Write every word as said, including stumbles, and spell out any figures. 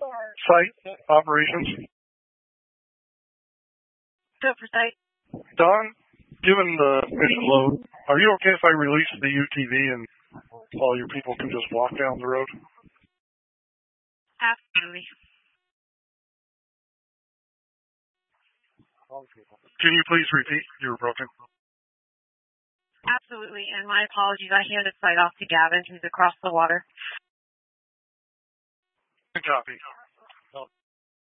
site operations. Go for site. Don, given the mission load, are you okay if I release the U T V and all your people can just walk down the road? Absolutely. Can you please repeat? You were broken. Absolutely, and my apologies. I handed site off to Gavin, who's across the water. Copy.